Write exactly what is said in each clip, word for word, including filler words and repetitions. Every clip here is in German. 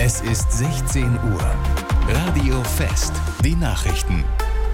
Es ist sechzehn Uhr. Radio Fest. Die Nachrichten.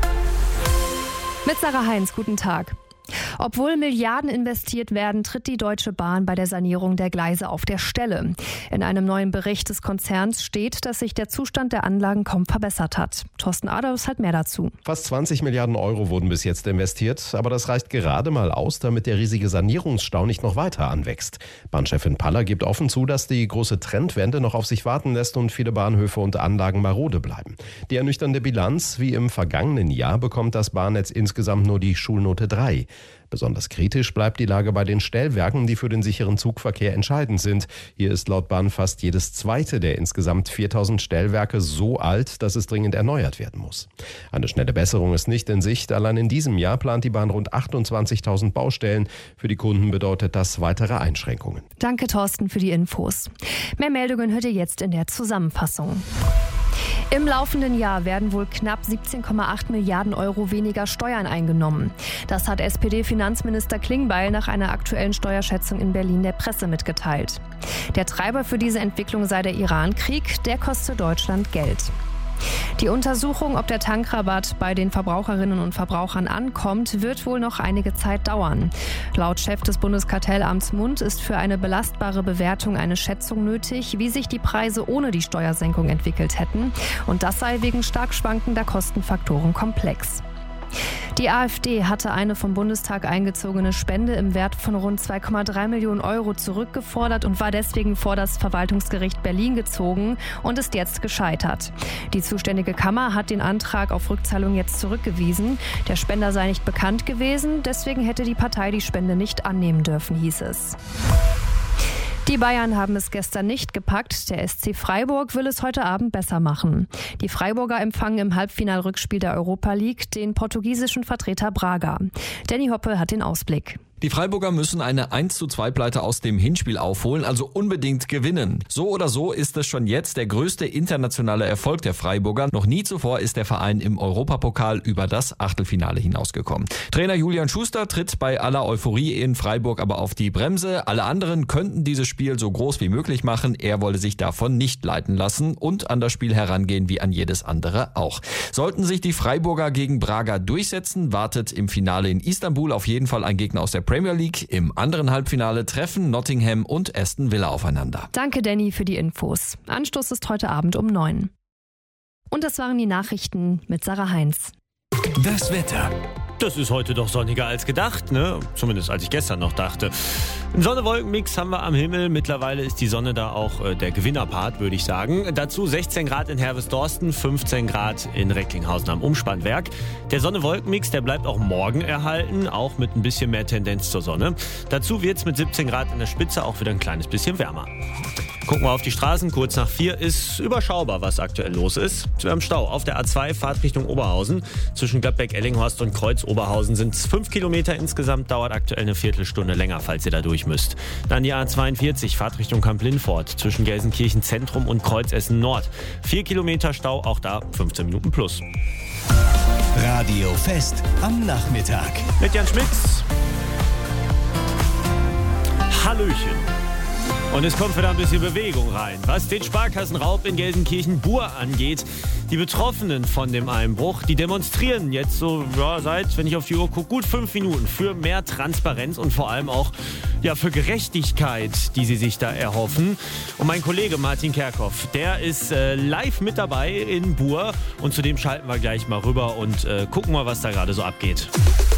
Mit Sarah Heinz, guten Tag. Obwohl Milliarden investiert werden, tritt die Deutsche Bahn bei der Sanierung der Gleise auf der Stelle. In einem neuen Bericht des Konzerns steht, dass sich der Zustand der Anlagen kaum verbessert hat. Thorsten Adolfs hat mehr dazu. Fast zwanzig Milliarden Euro wurden bis jetzt investiert, aber das reicht gerade mal aus, damit der riesige Sanierungsstau nicht noch weiter anwächst. Bahnchefin Paller gibt offen zu, dass die große Trendwende noch auf sich warten lässt und viele Bahnhöfe und Anlagen marode bleiben. Die ernüchternde Bilanz: Wie im vergangenen Jahr bekommt das Bahnnetz insgesamt nur die Schulnote drei. Besonders kritisch bleibt die Lage bei den Stellwerken, die für den sicheren Zugverkehr entscheidend sind. Hier ist laut Bahn fast jedes zweite der insgesamt viertausend Stellwerke so alt, dass es dringend erneuert werden muss. Eine schnelle Besserung ist nicht in Sicht. Allein in diesem Jahr plant die Bahn rund achtundzwanzigtausend Baustellen. Für die Kunden bedeutet das weitere Einschränkungen. Danke, Thorsten, für die Infos. Mehr Meldungen hört ihr jetzt in der Zusammenfassung. Im laufenden Jahr werden wohl knapp siebzehn Komma acht Milliarden Euro weniger Steuern eingenommen. Das hat S P D-Finanzminister Klingbeil nach einer aktuellen Steuerschätzung in Berlin der Presse mitgeteilt. Der Treiber für diese Entwicklung sei der Iran-Krieg, der koste Deutschland Geld. Die Untersuchung, ob der Tankrabatt bei den Verbraucherinnen und Verbrauchern ankommt, wird wohl noch einige Zeit dauern. Laut Chef des Bundeskartellamts Mund ist für eine belastbare Bewertung eine Schätzung nötig, wie sich die Preise ohne die Steuersenkung entwickelt hätten. Und das sei wegen stark schwankender Kostenfaktoren komplex. Die AfD hatte eine vom Bundestag eingezogene Spende im Wert von rund zwei Komma drei Millionen Euro zurückgefordert und war deswegen vor das Verwaltungsgericht Berlin gezogen und ist jetzt gescheitert. Die zuständige Kammer hat den Antrag auf Rückzahlung jetzt zurückgewiesen. Der Spender sei nicht bekannt gewesen, deswegen hätte die Partei die Spende nicht annehmen dürfen, hieß es. Die Bayern haben es gestern nicht gepackt. Der S C Freiburg will es heute Abend besser machen. Die Freiburger empfangen im Halbfinalrückspiel der Europa League den portugiesischen Vertreter Braga. Danny Hoppe hat den Ausblick. Die Freiburger müssen eine eins zu zwei Pleite aus dem Hinspiel aufholen, also unbedingt gewinnen. So oder so ist es schon jetzt der größte internationale Erfolg der Freiburger. Noch nie zuvor ist der Verein im Europapokal über das Achtelfinale hinausgekommen. Trainer Julian Schuster tritt bei aller Euphorie in Freiburg aber auf die Bremse. Alle anderen könnten dieses Spiel so groß wie möglich machen. Er wolle sich davon nicht leiten lassen und an das Spiel herangehen wie an jedes andere auch. Sollten sich die Freiburger gegen Braga durchsetzen, wartet im Finale in Istanbul auf jeden Fall ein Gegner aus der Premier League. Im anderen Halbfinale treffen Nottingham und Aston Villa aufeinander. Danke, Danny, für die Infos. Anstoß ist heute Abend um neun. Und das waren die Nachrichten mit Sarah Heinz. Das Wetter. Das ist heute doch sonniger als gedacht, ne? Zumindest als ich gestern noch dachte. Ein Sonne-Wolken-Mix haben wir am Himmel. Mittlerweile ist die Sonne da auch äh, der Gewinnerpart, würde ich sagen. Dazu sechzehn Grad in Herwesdorsten, fünfzehn Grad in Recklinghausen am Umspannwerk. Der Sonne-Wolken-Mix, der bleibt auch morgen erhalten, auch mit ein bisschen mehr Tendenz zur Sonne. Dazu wird es mit siebzehn Grad in der Spitze auch wieder ein kleines bisschen wärmer. Gucken wir auf die Straßen, kurz nach vier ist überschaubar, was aktuell los ist. Wir haben Stau auf der A zwei, Fahrt Richtung Oberhausen. Zwischen Gladbeck, Ellinghorst und Kreuz Oberhausen sind es fünf Kilometer insgesamt, dauert aktuell eine Viertelstunde länger, falls ihr da durch müsst. Dann die A zweiundvierzig, Fahrt Richtung Kamp-Lindfort, zwischen Gelsenkirchen Zentrum und Kreuz Essen Nord. Vier Kilometer Stau, auch da fünfzehn Minuten plus. Radio Fest am Nachmittag. Mit Jan Schmitz. Hallöchen. Und es kommt wieder ein bisschen Bewegung rein. Was den Sparkassenraub in Gelsenkirchen-Bur angeht, die Betroffenen von dem Einbruch, die demonstrieren jetzt so ja, seit, wenn ich auf die Uhr gucke, gut fünf Minuten für mehr Transparenz und vor allem auch ja, für Gerechtigkeit, die sie sich da erhoffen. Und mein Kollege Martin Kerkhoff, der ist äh, live mit dabei in Bur und zu dem schalten wir gleich mal rüber und äh, gucken mal, was da gerade so abgeht.